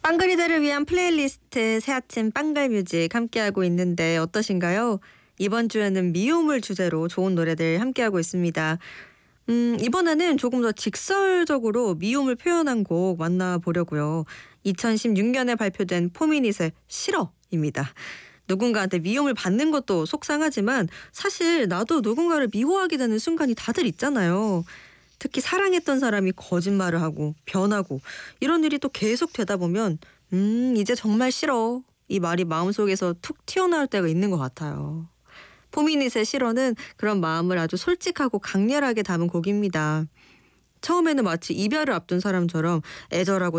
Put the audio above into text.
빵그리들을 위한 플레이리스트 새아침 빵갈뮤직 함께하고 있는데 어떠신가요? 이번 주에는 미움을 주제로 좋은 노래들 함께하고 있습니다. 이번에는 조금 더 직설적으로 미움을 표현한 곡 만나보려고요. 2016년에 발표된 포미닛의 싫어입니다. 누군가한테 미움을 받는 것도 속상하지만 사실 나도 누군가를 미워하게 되는 순간이 다들 있잖아요. 특히 사랑했던 사람이 거짓말을 하고 변하고 이런 일이 또 계속 되다 보면 이제 정말 싫어. 이 말이 마음속에서 툭 튀어나올 때가 있는 것 같아요. 포미닛의 싫어는 그런 마음을 아주 솔직하고 강렬하게 담은 곡입니다. 처음에는 마치 이별을 앞둔 사람처럼 애절하고